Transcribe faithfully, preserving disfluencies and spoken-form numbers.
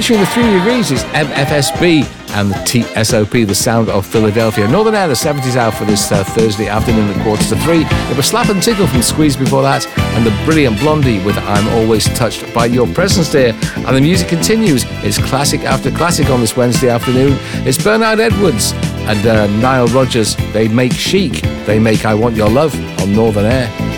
featuring the Three Degrees is M F S B and the T S O P, the sound of Philadelphia. Northern Air, the seventies hour for this uh, Thursday afternoon at quarter to three. It was Slap and Tickle from Squeeze before that, and the brilliant Blondie with I'm Always Touched by Your Presence, Dear. And the music continues. It's classic after classic on this Wednesday afternoon. It's Bernard Edwards and uh, Nile Rodgers. They make Chic. They make I Want Your Love on Northern Air.